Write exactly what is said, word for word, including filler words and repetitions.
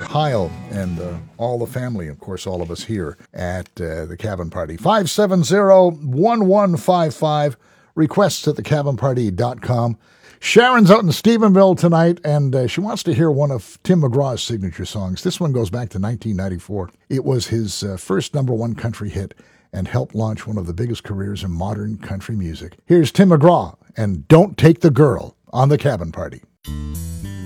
Heil and uh, all the family, of course, all of us here at uh, the Cabin Party. five seven zero, one one five five, requests at the cabin party dot com. Sharon's out in Stephenville tonight, and uh, she wants to hear one of Tim McGraw's signature songs. This one goes back to nineteen ninety-four. It was his uh, first number one country hit and helped launch one of the biggest careers in modern country music. Here's Tim McGraw and Don't Take the Girl on the Cabin Party.